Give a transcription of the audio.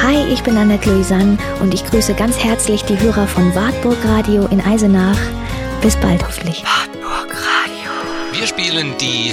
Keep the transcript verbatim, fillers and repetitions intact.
Hi, ich bin Annette Louisanne und ich grüße ganz herzlich die Hörer von Wartburg Radio in Eisenach. Bis bald hoffentlich. Wartburg Radio. Wir spielen die